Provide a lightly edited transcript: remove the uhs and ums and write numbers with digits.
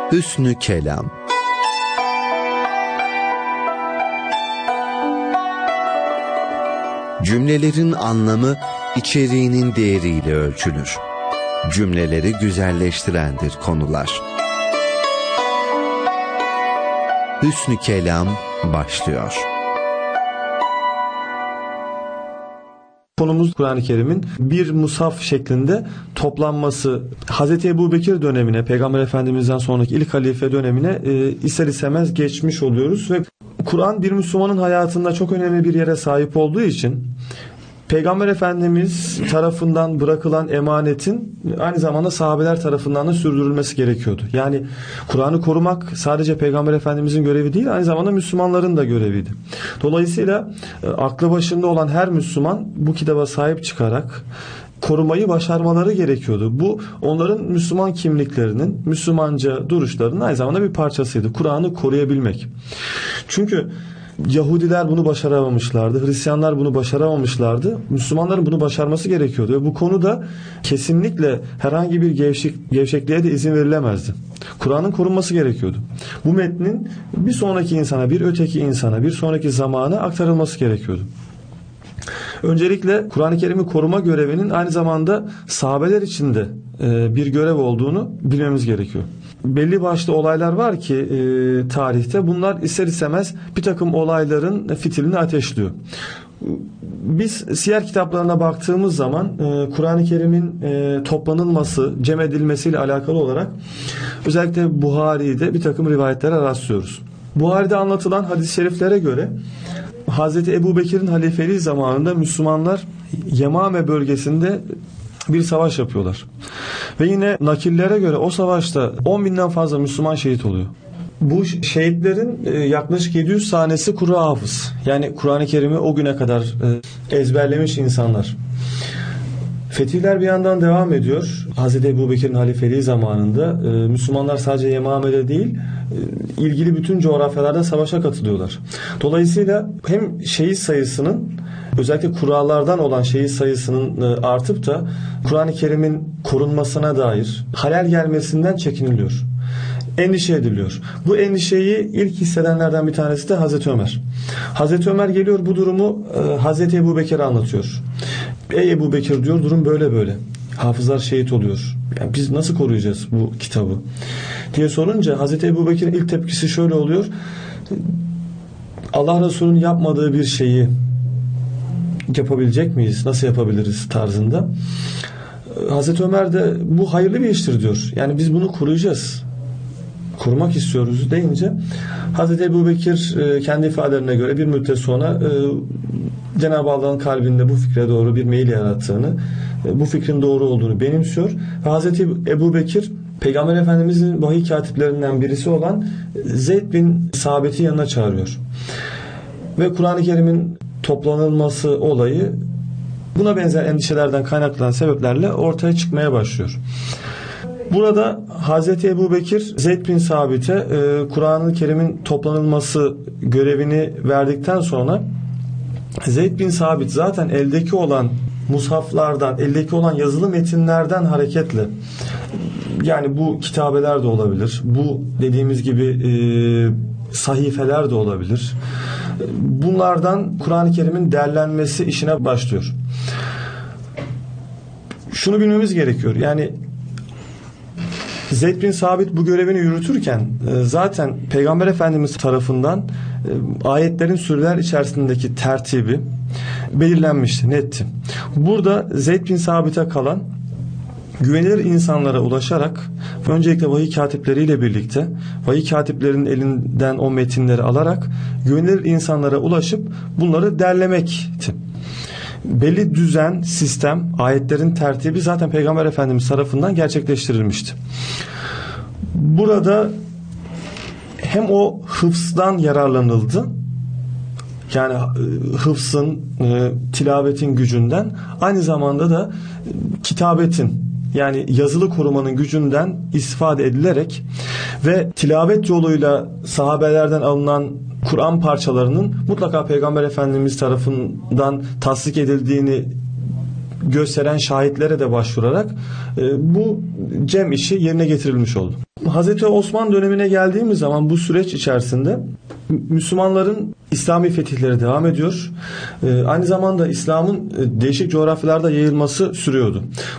Hüsnü Kelam. Cümlelerin anlamı içeriğinin değeriyle ölçülür. Cümleleri güzelleştirendir konular. Hüsnü Kelam başlıyor. Konumuz Kur'an-ı Kerim'in bir mushaf şeklinde toplanması. Hz. Ebubekir dönemine, Peygamber Efendimiz'den sonraki ilk halife dönemine ister istemez geçmiş oluyoruz ve Kur'an bir Müslümanın hayatında çok önemli bir yere sahip olduğu için Peygamber Efendimiz tarafından bırakılan emanetin aynı zamanda sahabeler tarafından da sürdürülmesi gerekiyordu. Yani Kur'an'ı korumak sadece Peygamber Efendimizin görevi değil, aynı zamanda Müslümanların da göreviydi. Dolayısıyla aklı başında olan her Müslüman bu kitaba sahip çıkarak korumayı başarmaları gerekiyordu. Bu onların Müslüman kimliklerinin, Müslümanca duruşlarının aynı zamanda bir parçasıydı. Kur'an'ı koruyabilmek. Çünkü Yahudiler bunu başaramamışlardı. Hristiyanlar bunu başaramamışlardı. Müslümanların bunu başarması gerekiyordu. Ve bu konuda kesinlikle herhangi bir gevşekliğe de izin verilemezdi. Kur'an'ın korunması gerekiyordu. Bu metnin bir sonraki insana, bir öteki insana, bir sonraki zamana aktarılması gerekiyordu. Öncelikle Kur'an-ı Kerim'i koruma görevinin aynı zamanda sahabeler için de bir görev olduğunu bilmemiz gerekiyor. Belli başlı olaylar var ki tarihte bunlar ister istemez bir takım olayların fitilini ateşliyor. Biz siyer kitaplarına baktığımız zaman Kur'an-ı Kerim'in toplanılması, cem edilmesiyle alakalı olarak özellikle Buhari'de bir takım rivayetlere rastlıyoruz. Buhari'de anlatılan hadis-i şeriflere göre Hz. Ebubekir'in halifeliği zamanında Müslümanlar Yemame bölgesinde bir savaş yapıyorlar. Ve yine nakillere göre o savaşta 10.000'den fazla Müslüman şehit oluyor. Bu şehitlerin yaklaşık 700 tanesi Kur'an hafız. Yani Kur'an-ı Kerim'i o güne kadar ezberlemiş insanlar. Fetihler bir yandan devam ediyor. Hz. Ebubekir'in halifeliği zamanında Müslümanlar sadece Yemame'de değil, ilgili bütün coğrafyalarda savaşa katılıyorlar. Dolayısıyla hem şehit sayısının, özellikle Kur'alardan olan şehit sayısının artıp da Kur'an-ı Kerim'in korunmasına dair halel gelmesinden çekiniliyor. Endişe ediliyor. Bu endişeyi ilk hissedenlerden bir tanesi de Hazreti Ömer. Hazreti Ömer geliyor, bu durumu Hazreti Ebubekir'e anlatıyor. Ey Ebubekir diyor, durum böyle böyle. Hafızlar şehit oluyor. Yani biz nasıl koruyacağız bu kitabı diye sorunca Hazreti Ebubekir'in ilk tepkisi şöyle oluyor. Allah Resulü'nün yapmadığı bir şeyi yapabilecek miyiz? Nasıl yapabiliriz tarzında. Hazreti Ömer de bu hayırlı bir iştir diyor. Yani biz bunu koruyacağız. Korumak istiyoruz deyince Hazreti Ebubekir kendi ifadelerine göre bir müddet sonra Cenab-ı Allah'ın kalbinde bu fikre doğru bir meyil yarattığını, bu fikrin doğru olduğunu benimsiyor. Ve Hazreti Ebubekir Peygamber Efendimizin vahiy katiplerinden birisi olan Zeyd bin Sabit'i yanına çağırıyor. Ve Kur'an-ı Kerim'in toplanılması olayı buna benzer endişelerden kaynaklanan sebeplerle ortaya çıkmaya başlıyor. Burada Hazreti Ebubekir Zeyd bin Sabit'e Kur'an-ı Kerim'in toplanılması görevini verdikten sonra Zeyd bin Sabit zaten eldeki olan mushaflardan, eldeki olan yazılı metinlerden hareketle, yani bu kitabeler de olabilir, bu dediğimiz gibi sahifeler de olabilir, bunlardan Kur'an-ı Kerim'in derlenmesi işine başlıyor. Şunu bilmemiz gerekiyor. Yani Zeyd bin Sabit bu görevini yürütürken zaten Peygamber Efendimiz tarafından ayetlerin süreler içerisindeki tertibi belirlenmişti, netti. Burada Zeyd bin Sabit'e kalan güvenilir insanlara ulaşarak öncelikle vahiy katipleriyle birlikte vahiy katiplerinin elinden o metinleri alarak güvenilir insanlara ulaşıp bunları derlemekti. Belli düzen, sistem, ayetlerin tertibi zaten Peygamber Efendimiz tarafından gerçekleştirilmişti. Burada hem o hıfzdan yararlanıldı, yani hıfzın, tilavetin gücünden, aynı zamanda da kitabetin, yani yazılı korumanın gücünden istifade edilerek ve tilavet yoluyla sahabelerden alınan Kur'an parçalarının mutlaka Peygamber Efendimiz tarafından tasdik edildiğini gösteren şahitlere de başvurarak bu cem işi yerine getirilmiş oldu. Hazreti Osman dönemine geldiğimiz zaman bu süreç içerisinde Müslümanların İslami fetihleri devam ediyor. Aynı zamanda İslam'ın değişik coğrafyalarda yayılması sürüyordu.